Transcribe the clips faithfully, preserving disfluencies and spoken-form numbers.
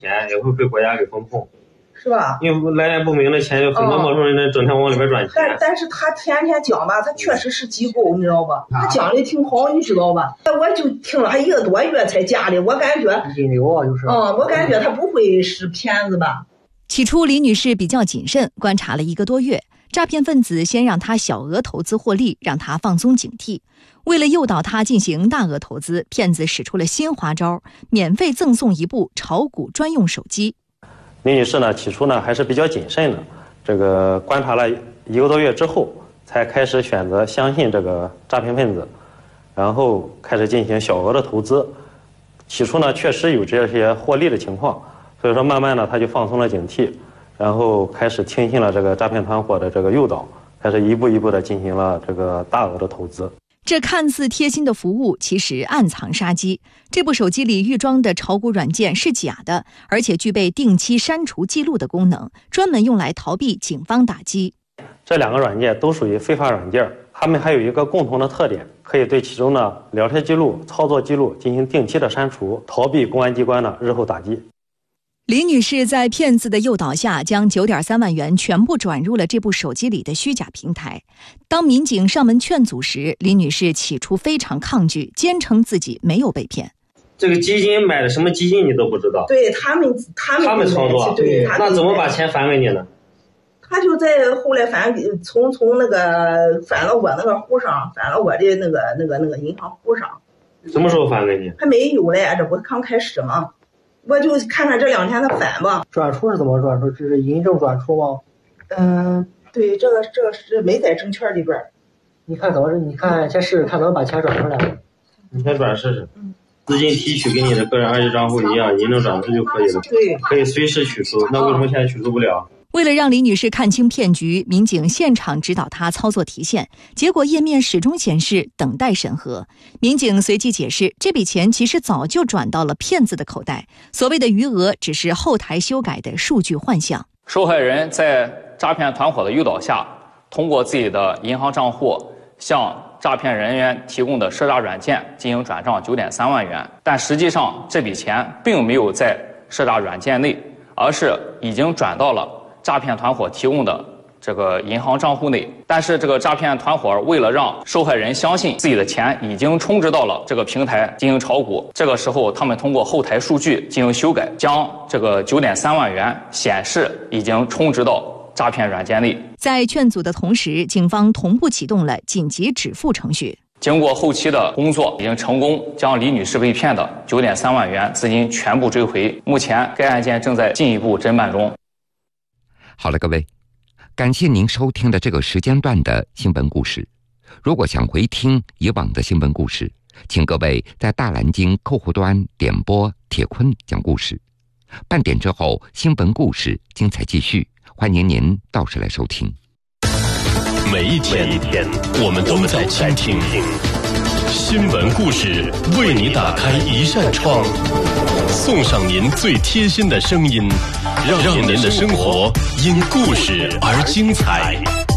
钱也会被国家给封控， 是吧？ 因为来源不明的钱，有很多陌生人整天往里边转钱。 但但是他天天讲吧，他确实是机构，你知道吧？他讲的挺好，你知道吧？我就听了他一个多月才加的，我感觉引流啊，就是。 嗯，我感觉他不会是骗子吧？ 起初，李女士比较谨慎，观察了一个多月。诈骗分子先让她小额投资获利，让她放松警惕。为了诱导她进行大额投资，骗子使出了新花招，免费赠送一部炒股专用手机。 李女士呢，起初呢还是比较谨慎的，这个观察了一个多月之后，才开始选择相信这个诈骗分子，然后开始进行小额的投资。起初呢，确实有这些获利的情况，所以说慢慢的她就放松了警惕。然后开始听信了这个诈骗团伙的这个诱导，开始一步一步的进行了这个大额的投资。 这看似贴心的服务，其实暗藏杀机。这部手机里预装的炒股软件是假的，而且具备定期删除记录的功能，专门用来逃避警方打击。 这两个软件都属于非法软件，它们还有一个共同的特点，可以对其中的聊天记录、操作记录进行定期的删除，逃避公安机关的日后打击。 李女士在骗子的诱导下，将 九点三万元全部转入了这部手机里的虚假平台。当民警上门劝阻时，李女士起初非常抗拒，坚称自己没有被骗。 这个基金买的什么基金你都不知道？ 对，他们他们他们操作， 对， 那怎么把钱返给你呢？ 他就在后来返从从那个返到我那个户上，返到我的那个那个那个银行户上。 什么时候返给你？ 还没有嘞，这不是刚开始吗？我就看看这两天他返吧。 转出是怎么转出？这是银证转出吗？ 嗯，对，这个这个是没在证券里边。 你看怎么？你看先试试看，怎么把钱转出来？ 你先转试试。嗯，资金提取跟你的个人二级账户一样，银证转出就可以了。 对， 可以随时取出。那为什么现在取出不了？ 为了让李女士看清骗局，民警现场指导她操作提现，结果页面始终显示等待审核。民警随即解释，这笔钱其实早就转到了骗子的口袋，所谓的余额只是后台修改的数据幻象。 受害人在诈骗团伙的诱导下，通过自己的银行账户向诈骗人员提供的赊诈软件进行转账 九点三万元，但实际上这笔钱并没有在赊诈软件内，而是已经转到了诈骗团伙提供的这个银行账户内。但是这个诈骗团伙为了让受害人相信自己的钱已经充值到了这个平台进行炒股，这个时候他们通过后台数据进行修改，将这个 九点三万元显示已经充值到诈骗软件内。 在劝阻的同时，警方同步启动了紧急止付程序。 经过后期的工作，已经成功将李女士被骗的 九点三万元资金全部追回。目前该案件正在进一步侦办中。 好了，各位，感谢您收听的这个时间段的新闻故事。如果想回听以往的新闻故事，请各位在大蓝鲸客户端点播铁坤讲故事。半点之后，新闻故事精彩继续，欢迎您到时来收听。 每一天，每一天我们都在倾听新闻故事，为你打开一扇窗，送上您最贴心的声音，让您的生活因故事而精彩。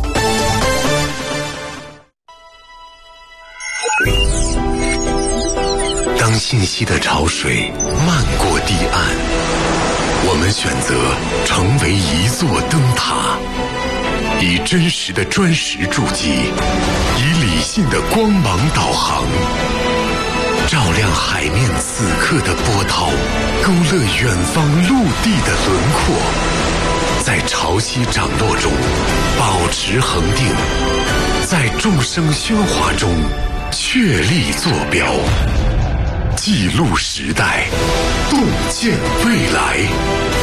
当信息的潮水漫过堤岸，我们选择成为一座灯塔，以真实的砖石筑基，以理性的光芒导航，照亮海面此刻的波涛，勾勒远方陆地的轮廓，在潮汐涨落中保持恒定，在众生喧哗中确立坐标，记录时代，洞见未来。